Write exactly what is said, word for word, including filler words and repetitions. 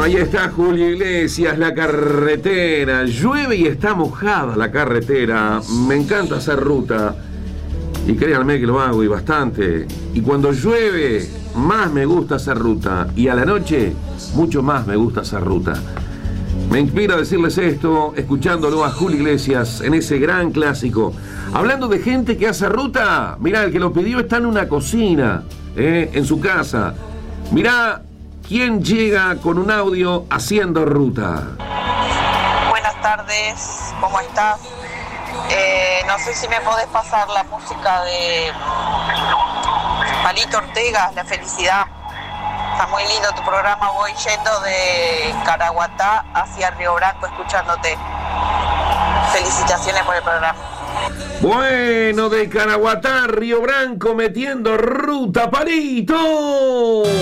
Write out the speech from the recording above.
ahí está Julio Iglesias, La Carretera. Llueve y está mojada la carretera. Me encanta hacer ruta. Y créanme que lo hago y bastante. Y cuando llueve, más me gusta hacer ruta. Y a la noche, mucho más me gusta hacer ruta. Me inspira decirles esto, escuchándolo a Julio Iglesias en ese gran clásico. Hablando de gente que hace ruta, mirá, el que lo pidió está en una cocina, eh, en su casa. Mirá quién llega con un audio haciendo ruta. Buenas tardes, ¿cómo estás? Eh, no sé si me podés pasar la música de Palito Ortega, La Felicidad. Está muy lindo tu programa, voy yendo de Caraguatá hacia Río Branco escuchándote. Felicitaciones por el programa. Bueno, de Caraguatá, Río Branco, metiendo ruta, Palito.